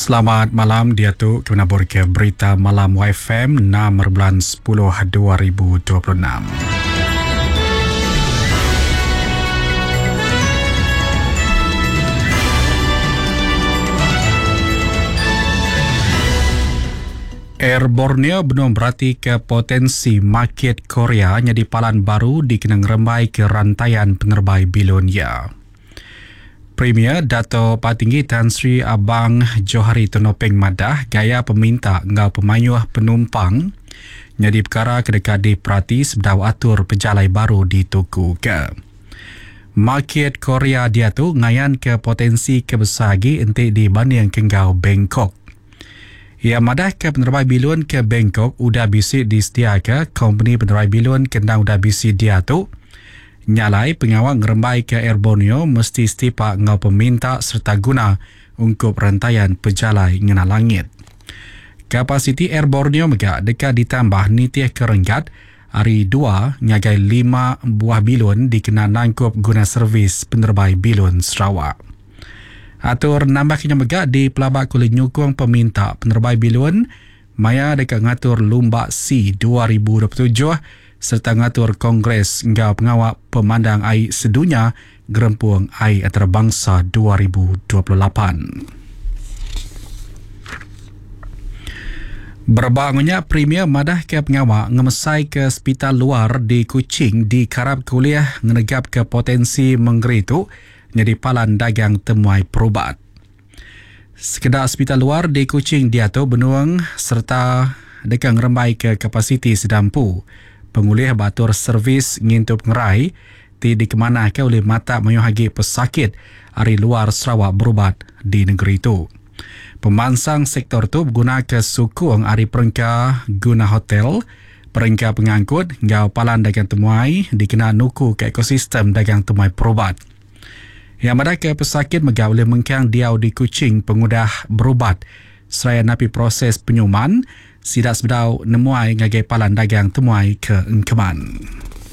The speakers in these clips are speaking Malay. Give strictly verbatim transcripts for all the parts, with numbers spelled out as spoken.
Selamat malam, dia tu menabur ke berita malam Y F M enam bulan sepuluh dua ribu dua puluh enam. Air Borneo belum berarti ke potensi market Korea jadi palan baru dikenang rembai ke rantaian pengerbai Bilonia. Premier Dato' Patinggi Tan Sri Abang Johari Tonopeng Madah gaya peminta ngau pemayuh penumpang jadi perkara kedekat diperhati sebedau atur pejalai baru di tuku ke. Market Korea dia tu ngayan ke potensi kebesagi entik dibanding ke ngau Bangkok. Ia madah ke penerbai bilun ke Bangkok udah bisi disedia ke company penerbai bilun kena udah bisi dia tu nyalai pengawal ngerembai ke Air Borneo mesti setipa ngau peminta serta guna ungkup rantaian pejalai ngena langit. Kapasiti Air Borneo megak dekat ditambah nitih kerenggat hari dua ngagai lima buah bilun dikena nangkup guna servis penerbai bilun Sarawak. Atur nambahnya megak di pelabak kulit nyukung peminta penerbai bilun maya dekat ngatur Lumbak C dua ribu dua puluh tujuh serta ngatur Kongres ngau pengawak pemandang air sedunia Gerempuang Air Antarabangsa dua ribu dua puluh lapan. Berbangunnya Premier madah ke pengawak ngemesai ke hospital luar di Kuching di karab kuliah ngenegap ke potensi menggeritu jadi palan dagang temuai perubat. Sekedar hospital luar di Kuching dia tu benuang serta dekat ngerembai ke kapasiti sedampu. Pengulih batur servis ngintup ngerai ti dikemanahkan oleh mata mayuhagi pesakit dari luar Sarawak berubat di negeri itu. Pemansang sektor tu guna ke sukung hari perengka guna hotel, perengka pengangkut, ngau palan dagang temuai dikena nuku ke ekosistem dagang temuai perubat. Yang ada ke pesakit megah oleh mengkang diau di Kuching pengudah berubat seraya napi proses penyuman sidak sebedau nemuai ngagai palan dagang temuai ke Engkeman.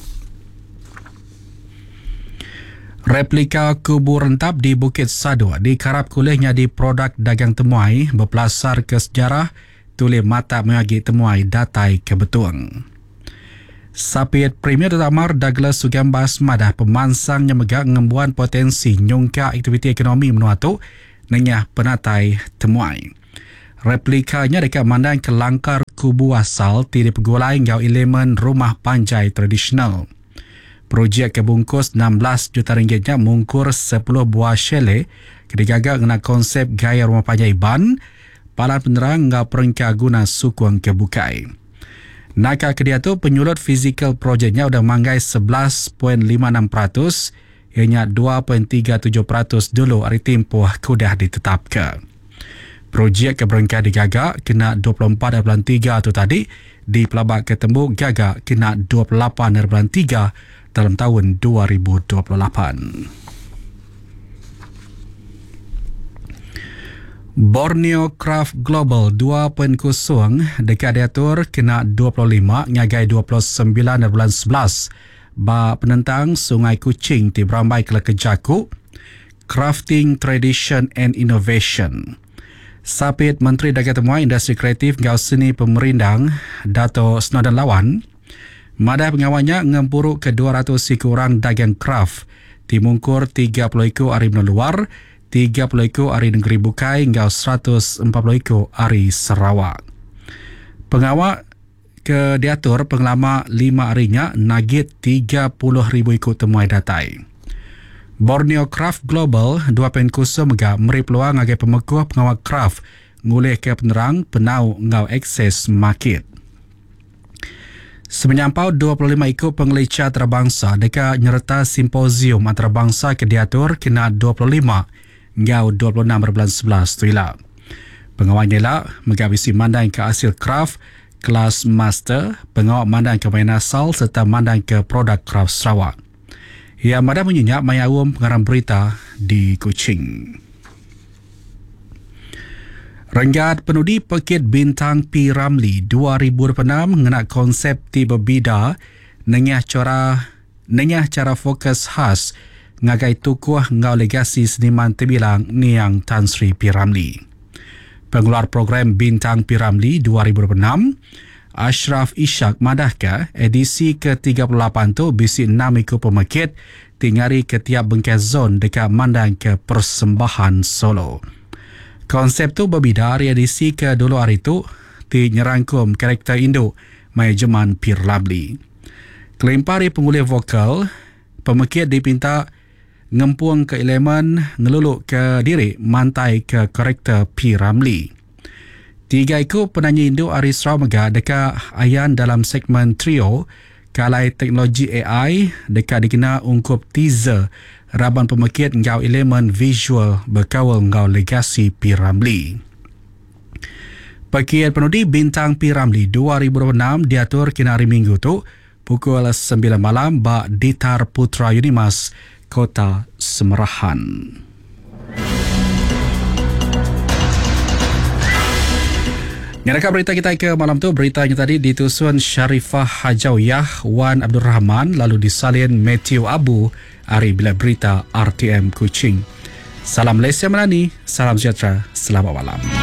Replika kubur rentap di Bukit Sadu dikarap kulihnya di produk dagang temuai berpelasar ke sejarah tulis mata mengaji temuai datai ke Betuang. Sapit Premier Datuk Amar Douglas Sugambas madah pemansang yang megak ngembuan potensi nyungka aktiviti ekonomi menuatu nenyah penatai temuai. Replikanya dekat mandang ke langkar kubu asal tidak pegulai ngau elemen rumah panjai tradisional. Projek kebungkus enam belas juta ringgitnya mungkur sepuluh buah chalet kedigagak kena konsep gaya rumah panjai ban palan penerang ngau perengka guna sukuang kebukai. Naka kedia tu penyulut fizikal projeknya udah manggai sebelas perpuluhan lima enam peratus ianya dua perpuluhan tiga tujuh peratus dulu hari tempoh kudah ditetapkan. Projek keberengkah digagak kena dua puluh empat perpuluhan tiga tu tadi di pelabak ketembuk gagak kena dua puluh lapan perpuluhan tiga dalam tahun dua ribu dua puluh lapan. Borneo Craft Global dua titik kosong dekat diatur kena dua puluh lima ngagai dua puluh sembilan perpuluhan sebelas ba penentang Sungai Kuching di berambai ke Kejaku Crafting Tradition and Innovation. Sapit Menteri Dagang Temuai Industri Kreatif ngau seni pemerindang Dato' Snowden Lawan madah pengawalnya ngempuruk ke dua ratus ekor orang dagang craft timungkur tiga puluh ekor ari luar, tiga puluh ekor ari negeri bukai ngau seratus empat puluh ekor ari Sarawak. Pengawal ke diatur pengelama lima harinya nagit tiga puluh ribu ekor temuai datai. Borneo Craft Global dua titik kosong megak meri peluang agai pemekuh pengawal craft ngulih ke penerang penau ngau akses market. Semenyampau dua puluh lima ekor pengelicah antarabangsa dekat nyerta simposium antarabangsa ke diatur kena dua puluh lima ngau dua puluh enam perpuluhan sebelas tu ilah. Pengawal nila megak bisi mandang ke hasil craft kelas master, pengawal mandang ke main asal serta mandang ke produk craft Sarawak. Ia madah menyenyak mayawum pengarang berita di Kuching. Renggat penudi Pekit Bintang P. Ramlee dua ribu dua puluh enam mengenai konsep tiba bida nengah cara nengah cara fokus khas ngagai tukuh ngau legasi seniman terbilang Niang Tan Sri P. Ramlee. Pengeluar program Bintang P. Ramlee dua ribu dua puluh enam, Ashraf Ishak madahkah edisi ke tiga puluh lapan tu bisi enam ikut pemakit tingari ke tiap bengkas zon dekat mandang ke persembahan Solo. Konsep tu berbeza dari edisi ke dulu hari tu di nyerangkum karakter induk manajemen P. Ramlee. Kelempari pengulih vokal, pemakit dipinta ngempuang ke elemen ngeluluk ke diri mantai ke karakter P. Ramlee. Tiga ikut penyanyi induk Aris Ramaga dekat ayan dalam segmen trio kalai teknologi A I dekat dikena ungkup teaser raban pemakit ngau elemen visual berkawal ngau legasi P. Ramlee. Pakaian penudi Bintang P. Ramlee dua ribu dua puluh enam diatur kena hari Minggu tu pukul sembilan malam bak Ditar Putra Unimas, Kota Semerahan. Ngerakam berita kita ke malam tu, beritanya tadi ditusun Sharifah Hajawiyah, Wan Abdul Rahman, lalu disalin Matthew Abu, Ari Bila Berita R T M Kuching. Salam Malaysia Melani, salam sejahtera, selamat malam.